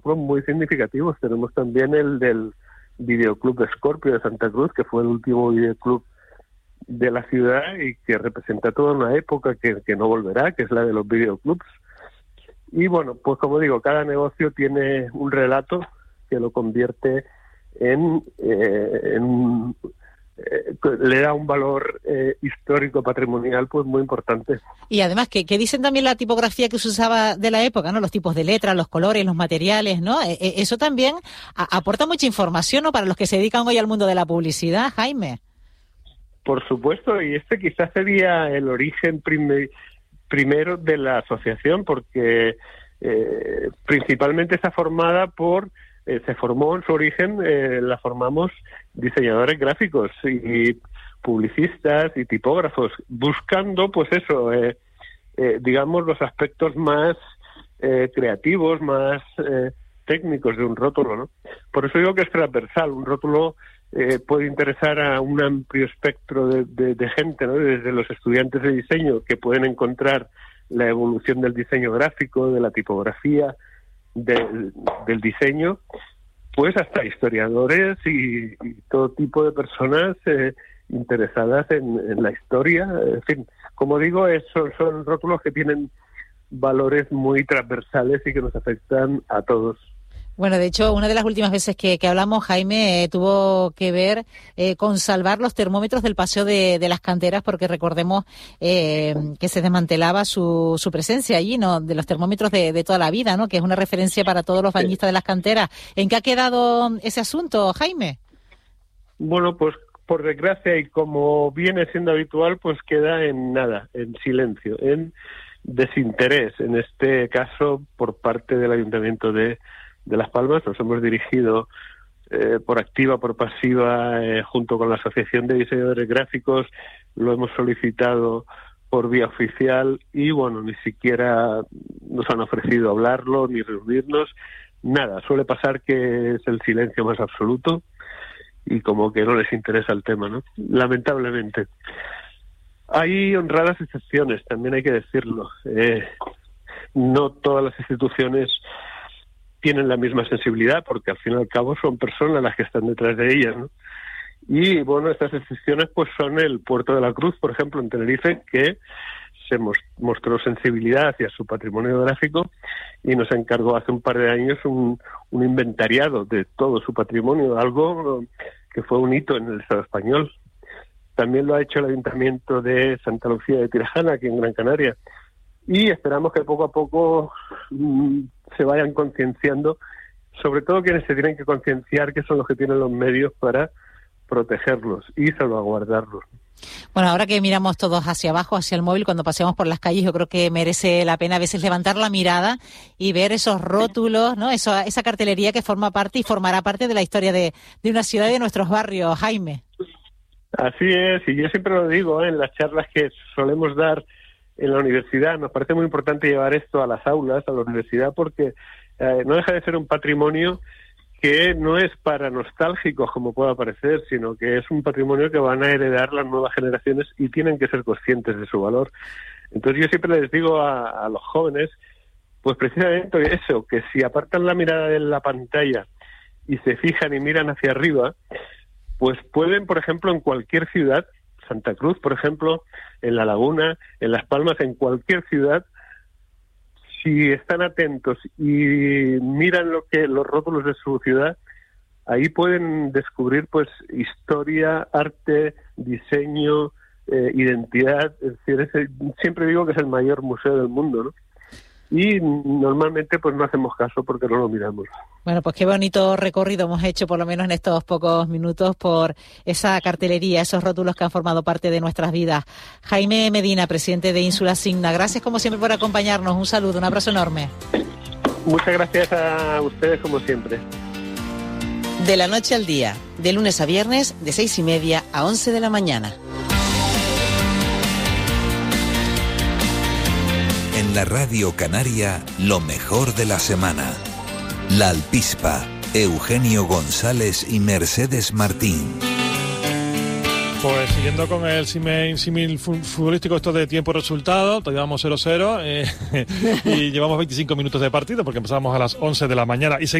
muy significativos. Tenemos también el del Videoclub Scorpio de Santa Cruz, que fue el último videoclub de la ciudad y que representa toda una época que no volverá, que es la de los videoclubs. Y bueno, pues como digo, cada negocio tiene un relato que lo convierte le da un valor histórico patrimonial pues muy importante. Y además que dicen también la tipografía que se usaba de la época, ¿no? Los tipos de letras, los colores, los materiales, ¿no? Eso también aporta mucha información, ¿no? Para los que se dedican hoy al mundo de la publicidad, Jaime. Por supuesto, y este quizás sería el origen primero de la asociación, porque principalmente está formada se formó en su origen, la formamos diseñadores gráficos y publicistas y tipógrafos, buscando pues eso, digamos los aspectos más creativos, más técnicos de un rótulo, ¿no? Por eso digo que es transversal. Un rótulo puede interesar a un amplio espectro de gente, ¿no? Desde los estudiantes de diseño, que pueden encontrar la evolución del diseño gráfico, de la tipografía, del diseño, pues hasta historiadores y todo tipo de personas interesadas en la historia. En fin, como digo, son rótulos que tienen valores muy transversales y que nos afectan a todos. Bueno, de hecho, una de las últimas veces que hablamos, Jaime, tuvo que ver con salvar los termómetros del Paseo de las Canteras, porque recordemos que se desmantelaba su presencia allí, ¿no? De los termómetros de toda la vida, ¿no? Que es una referencia para todos los bañistas de las canteras. ¿En qué ha quedado ese asunto, Jaime? Bueno, pues por desgracia, y como viene siendo habitual, pues queda en nada, en silencio, en desinterés. En este caso, por parte del Ayuntamiento de Las Palmas, nos hemos dirigido por activa, por pasiva, junto con la Asociación de Diseñadores Gráficos, lo hemos solicitado por vía oficial y, bueno, ni siquiera nos han ofrecido hablarlo ni reunirnos, nada. Suele pasar que es el silencio más absoluto y como que no les interesa el tema, ¿no? Lamentablemente. Hay honradas excepciones, también hay que decirlo. No todas las instituciones tienen la misma sensibilidad, porque al fin y al cabo son personas las que están detrás de ellas, ¿no? Y bueno, estas excepciones pues son el Puerto de la Cruz, por ejemplo, en Tenerife, que se mostró sensibilidad hacia su patrimonio gráfico y nos encargó hace un par de años un inventariado de todo su patrimonio, algo que fue un hito en el Estado español. También lo ha hecho el Ayuntamiento de Santa Lucía de Tirajana, aquí en Gran Canaria, y esperamos que poco a poco se vayan concienciando, sobre todo quienes se tienen que concienciar, que son los que tienen los medios para protegerlos y salvaguardarlos. Bueno, ahora que miramos todos hacia abajo, hacia el móvil, cuando paseamos por las calles, yo creo que merece la pena a veces levantar la mirada y ver esos rótulos, ¿no? Esa cartelería que forma parte y formará parte de la historia de una ciudad y de nuestros barrios, Jaime. Así es, y yo siempre lo digo, en las charlas que solemos dar en la universidad, nos parece muy importante llevar esto a las aulas, a la universidad, porque no deja de ser un patrimonio que no es para nostálgicos, como pueda parecer, sino que es un patrimonio que van a heredar las nuevas generaciones y tienen que ser conscientes de su valor. Entonces yo siempre les digo a los jóvenes, pues precisamente eso, que si apartan la mirada de la pantalla y se fijan y miran hacia arriba, pues pueden, por ejemplo, en cualquier ciudad, Santa Cruz, por ejemplo, en La Laguna, en Las Palmas, en cualquier ciudad, si están atentos y miran los rótulos de su ciudad, ahí pueden descubrir pues historia, arte, diseño, identidad. Es decir, siempre digo que es el mayor museo del mundo, ¿no? Y normalmente pues no hacemos caso porque no lo miramos. Bueno, pues qué bonito recorrido hemos hecho, por lo menos en estos pocos minutos, por esa cartelería, esos rótulos que han formado parte de nuestras vidas. Jaime Medina, presidente de Ínsula Signa, gracias como siempre por acompañarnos. Un saludo, un abrazo enorme. Muchas gracias a ustedes como siempre. De la noche al día, de lunes a viernes, de 6:30 a 11 de la mañana. En la Radio Canaria, lo mejor de la semana. La Alpispa, Eugenio González y Mercedes Martín. Pues siguiendo con el símil futbolístico, esto de tiempo-resultado, todavía vamos 0-0 y llevamos 25 minutos de partido porque empezamos a las 11 de la mañana. Y